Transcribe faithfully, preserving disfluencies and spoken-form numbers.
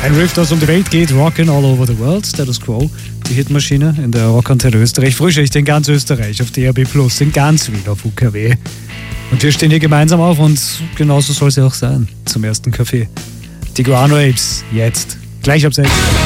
Ein Riff, das um die Welt geht, Rockin' all over the world, Status Quo, die Hitmaschine in der Rockantenne Österreich. Frühschicht in ganz Österreich, auf D A B Plus, in ganz Wien auf U K W. Und wir stehen hier gemeinsam auf und genauso soll es ja auch sein, zum ersten Kaffee. Die Guano Apes, jetzt, gleich ab sechs.